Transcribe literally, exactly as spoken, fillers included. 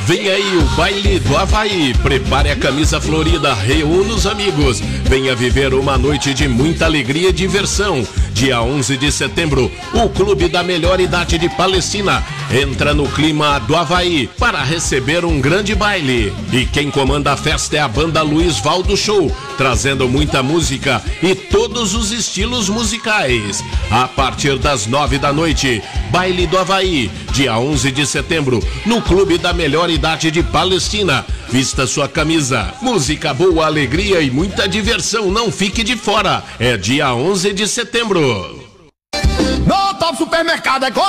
Vem aí o Baile do Havaí. Prepare a camisa florida, reúna os amigos. Venha viver uma noite de muita alegria e diversão. Dia onze de setembro, o Clube da Melhor Idade de Palestina entra no clima do Havaí para receber um grande baile. E quem comanda a festa é a banda Luiz Valdo Show, trazendo muita música e todos os estilos musicais. A partir das nove da noite, Baile do Havaí, dia onze de setembro, no Clube da Melhor Idade de Palestina. Vista sua camisa, música boa, alegria e muita diversão, não fique de fora. É dia onze de setembro. No Top Supermercado é